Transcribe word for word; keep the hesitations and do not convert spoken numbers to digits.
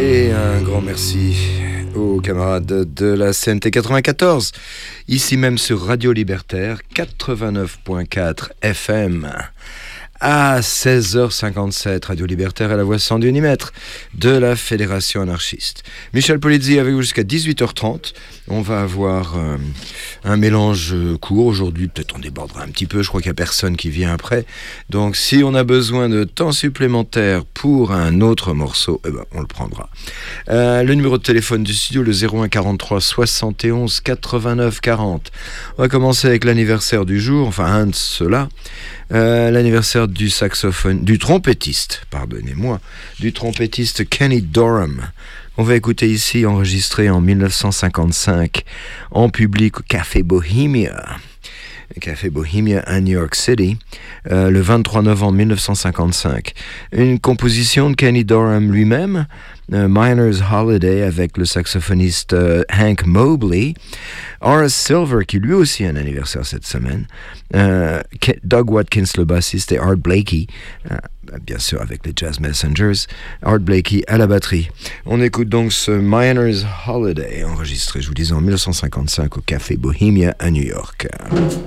Et un grand merci aux camarades de la C N T quatre-vingt-quatorze, ici même sur Radio Libertaire quatre-vingt-neuf point quatre F M. À seize heures cinquante-sept, Radio Libertaire est la voix sans unimètre de la Fédération anarchiste. Michel Polizzi avec vous jusqu'à dix-huit heures trente. On va avoir euh, un mélange court aujourd'hui. Peut-être on débordera un petit peu. Je crois qu'il n'y a personne qui vient après. Donc si on a besoin de temps supplémentaire pour un autre morceau, eh ben, on le prendra. Euh, le numéro de téléphone du studio, le zéro un quarante-trois soixante et onze quatre-vingt-neuf quarante. On va commencer avec l'anniversaire du jour, enfin un de ceux-là. Euh, l'anniversaire du saxophone, du trompettiste, pardonnez-moi, du trompettiste Kenny Dorham. On va écouter ici, enregistré en dix-neuf cent cinquante-cinq, en public au Café Bohemia. Café Bohemia à New York City, euh, le vingt-trois novembre dix-neuf cent cinquante-cinq. Une composition de Kenny Dorham lui-même, euh, Miner's Holiday avec le saxophoniste euh, Hank Mobley, Horace Silver qui lui aussi a un anniversaire cette semaine, euh, Doug Watkins le bassiste et Art Blakey, euh, bien sûr avec les Jazz Messengers, Art Blakey à la batterie. On écoute donc ce Miner's Holiday enregistré, je vous disais, en dix-neuf cent cinquante-cinq au Café Bohemia à New York.